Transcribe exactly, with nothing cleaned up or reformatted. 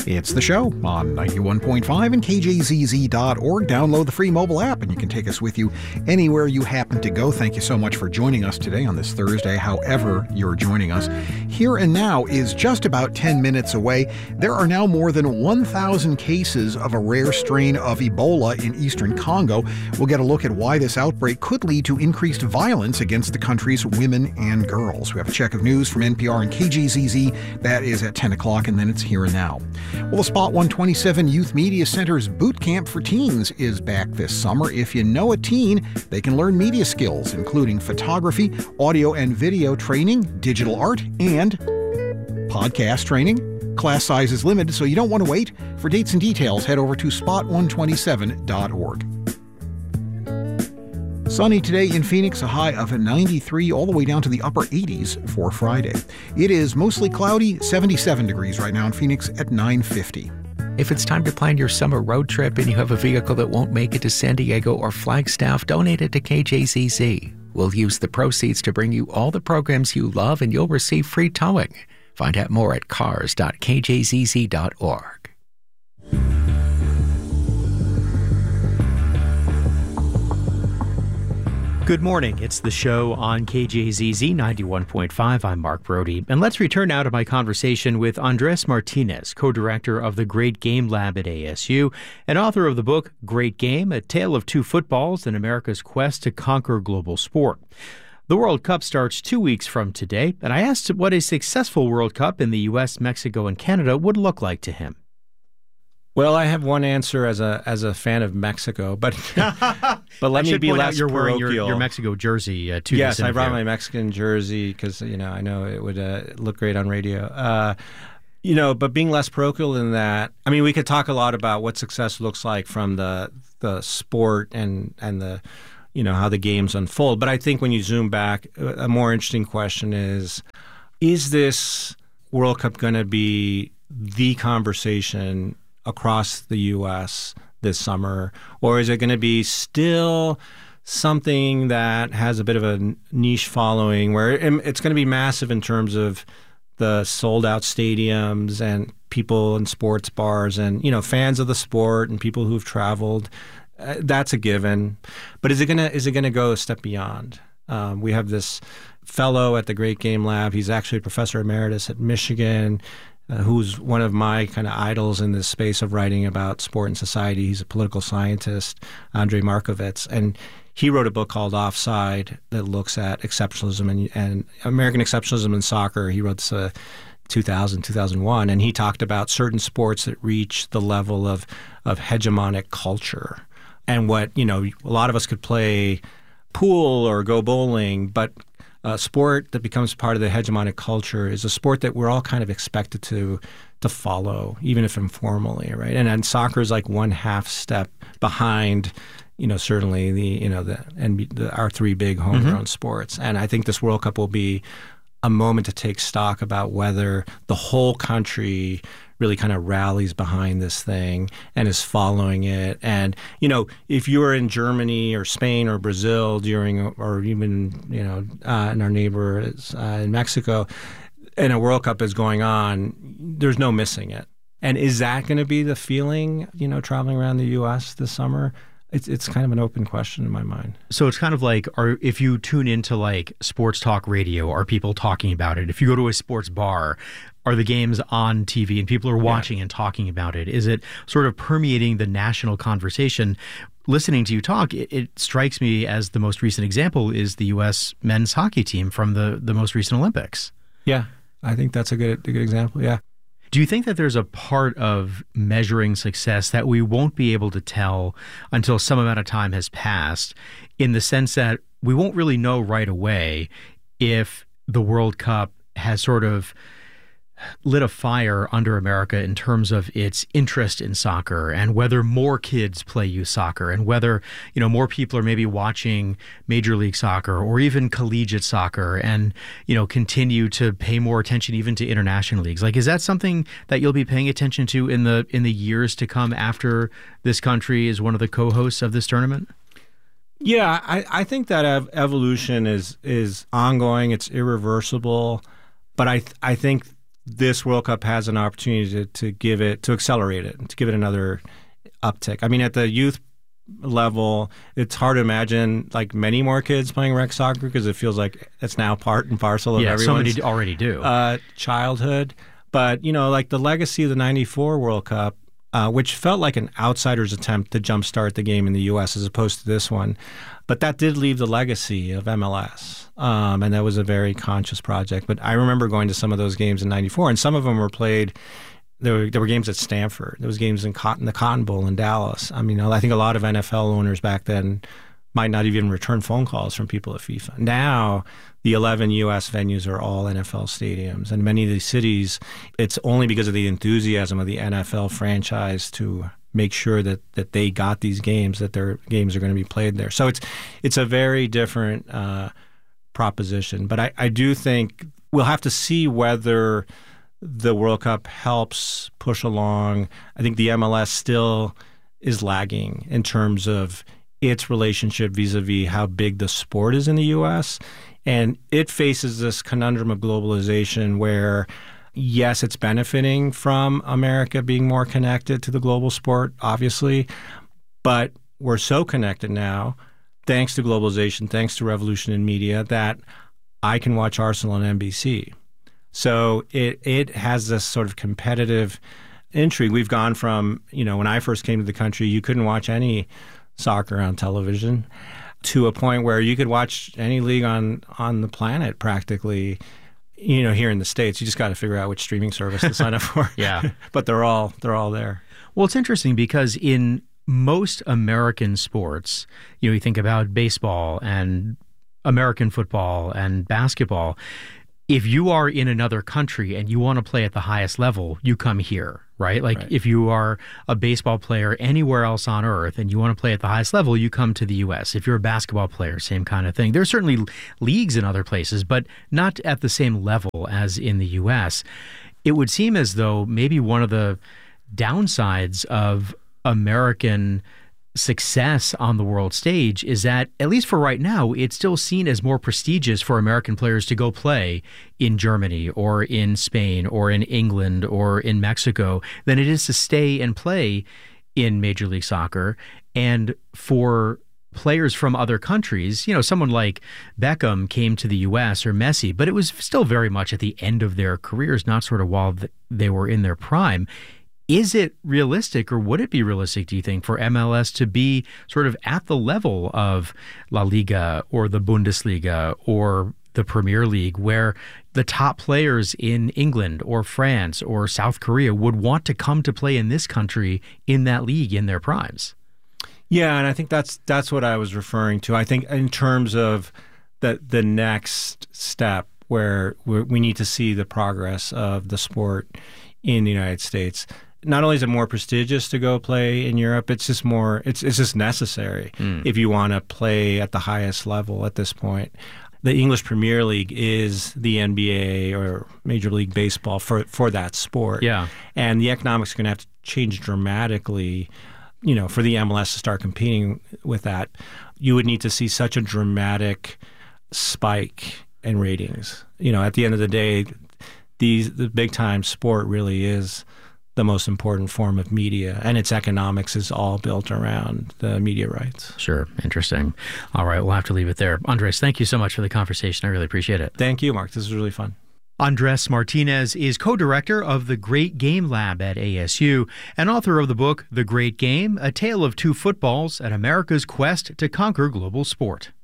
It's the show on ninety-one point five and K J Z Z dot org. Download the free mobile app and you can take us with you anywhere you happen to go. Thank you so much for joining us today on this Thursday, however you're joining us. Here and Now is just about ten minutes away. There are now more than one thousand cases of a rare strain of Ebola in eastern Congo. We'll get a look at why this outbreak could lead to increased violence against the country's women and girls. We have a check of news from N P R and K J Z Z. That is at ten o'clock, and then it's Here and Now. Well, the Spot one twenty-seven Youth Media Center's Boot Camp for Teens is back this summer. If you know a teen, they can learn media skills, including photography, audio and video training, digital art, and podcast training. Class size is limited, so you don't want to wait. For dates and details, head over to spot one twenty-seven dot org. Sunny today in Phoenix, a high of ninety-three, all the way down to the upper eighties for Friday. It is mostly cloudy, seventy-seven degrees right now in Phoenix at nine fifty. If it's time to plan your summer road trip and you have a vehicle that won't make it to San Diego or Flagstaff, donate it to K J Z Z. We'll use the proceeds to bring you all the programs you love, and you'll receive free towing. Find out more at cars dot K J Z Z dot org. Good morning. It's the show on K J Z Z ninety-one point five. I'm Mark Brody. And let's return now to my conversation with Andres Martinez, co-director of the Great Game Lab at A S U and author of the book Great Game, A Tale of Two Footballs and America's Quest to Conquer Global Sport. The World Cup starts two weeks from today, and I asked what a successful World Cup in the U S, Mexico, and Canada would look like to him. Well, I have one answer as a as a fan of Mexico, but but let I me be less out you're parochial. wearing your, your Mexico jersey uh, to yes, this I interview. brought my Mexican jersey because you know I know it would uh, look great on radio. Uh, you know, but being less parochial than that, I mean, we could talk a lot about what success looks like from the the sport and and the you know how the games unfold. But I think when you zoom back, a more interesting question is: is this World Cup going to be the conversation across the U S this summer, or is it going to be still something that has a bit of a niche following where it's going to be massive in terms of the sold-out stadiums and people in sports bars and, you know, fans of the sport and people who've traveled? Uh, that's a given. But is it going to is it going to go a step beyond? Um, we have this fellow at the Great Game Lab. He's actually a professor emeritus at Michigan, Uh, who's one of my kind of idols in this space of writing about sport and society. He's a political scientist, Andrej Markovits, and he wrote a book called Offside that looks at exceptionalism and, and American exceptionalism in soccer. He wrote this uh, two thousand, two thousand one, and he talked about certain sports that reach the level of, of hegemonic culture. And what, you know, a lot of us could play pool or go bowling, but a sport that becomes part of the hegemonic culture is a sport that we're all kind of expected to to follow, even if informally, right? And and soccer is like one half step behind, you know, certainly the you know the and the, our three big homegrown mm-hmm. sports. And I think this World Cup will be a moment to take stock about whether the whole country really kind of rallies behind this thing and is following it. And, you know, if you were in Germany or Spain or Brazil during, or even, you know, uh, in our neighbors uh, in Mexico, and a World Cup is going on, there's no missing it. And is that going to be the feeling, you know, traveling around the U S this summer? It's it's kind of an open question in my mind. So it's kind of like, are if you tune into like sports talk radio, are people talking about it? If you go to a sports bar, are the games on T V and people are watching yeah. and talking about it? Is it sort of permeating the national conversation? Listening to you talk, it, it strikes me as the most recent example is the U S men's hockey team from the, the most recent Olympics. Yeah, I think that's a good a good example, yeah. Do you think that there's a part of measuring success that we won't be able to tell until some amount of time has passed, in the sense that we won't really know right away if the World Cup has sort of lit a fire under America in terms of its interest in soccer, and whether more kids play youth soccer, and whether, you know, more people are maybe watching Major League Soccer or even collegiate soccer, and, you know, continue to pay more attention even to international leagues? Like, is that something that you'll be paying attention to in the in the years to come after this country is one of the co-hosts of this tournament? Yeah, I, I think that ev- evolution is is ongoing. It's irreversible, but I th- I think this World Cup has an opportunity to, to give it, to accelerate it, to give it another uptick. I mean, at the youth level, it's hard to imagine like many more kids playing rec soccer because it feels like it's now part and parcel of yeah, everyone's so many already do. Uh, childhood. But, you know, like the legacy of the ninety-four World Cup, uh, which felt like an outsider's attempt to jumpstart the game in the U S as opposed to this one. But that did leave the legacy of M L S. Um, and that was a very conscious project. But I remember going to some of those games in ninety-four, and some of them were played. There were, there were games at Stanford. There was games in Cotton, the Cotton Bowl in Dallas. I mean, I think a lot of N F L owners back then might not even return phone calls from people at FIFA. Now, the eleven U S venues are all N F L stadiums. And many of these cities, it's only because of the enthusiasm of the N F L franchise to make sure that, that they got these games, that their games are going to be played there. So it's it's a very different uh, proposition. But I, I do think we'll have to see whether the World Cup helps push along. I think the M L S still is lagging in terms of its relationship vis-a-vis how big the sport is in the U S. And it faces this conundrum of globalization where, yes, it's benefiting from America being more connected to the global sport, obviously, but we're so connected now, thanks to globalization, thanks to revolution in media, that I can watch Arsenal on N B C. So it it has this sort of competitive intrigue. We've gone from, you know, when I first came to the country, you couldn't watch any soccer on television, to a point where you could watch any league on, on the planet practically, you know, here in the States. You just got to figure out which streaming service to sign up for. Yeah. But they're all they're all there. Well, it's interesting because in most American sports, you know, you think about baseball and American football and basketball. If you are in another country and you want to play at the highest level, you come here, right? Like Right. if you are a baseball player anywhere else on earth and you want to play at the highest level, you come to the U S. If you're a basketball player, same kind of thing. There's certainly leagues in other places, but not at the same level as in the U S. It would seem as though maybe one of the downsides of American success on the world stage is that, at least for right now, it's still seen as more prestigious for American players to go play in Germany or in Spain or in England or in Mexico than it is to stay and play in Major League Soccer. And for players from other countries, you know, someone like Beckham came to the U S or Messi, but it was still very much at the end of their careers, not sort of while they were in their prime. Is it realistic, or would it be realistic, do you think, for M L S to be sort of at the level of La Liga or the Bundesliga or the Premier League, where the top players in England or France or South Korea would want to come to play in this country in that league in their primes? Yeah, and I think that's that's what I was referring to. I think in terms of the the next step where we're, we need to see the progress of the sport in the United States. Not only is it more prestigious to go play in Europe, it's just more, it's it's just necessary mm. if you want to play at the highest level at this point. The English Premier League is the N B A or Major League Baseball for, for that sport. Yeah. And the economics are going to have to change dramatically, you know, for the M L S to start competing with that. You would need to see such a dramatic spike in ratings. You know, at the end of the day, these the big-time sport really is the most important form of media, and its economics is all built around the media rights. Sure. Interesting. All right. We'll have to leave it there. Andres, thank you so much for the conversation. I really appreciate it. Thank you, Mark. This was really fun. Andres Martinez is co-director of the Great Game Lab at A S U and author of the book The Great Game, A Tale of Two Footballs and America's Quest to Conquer Global Sport.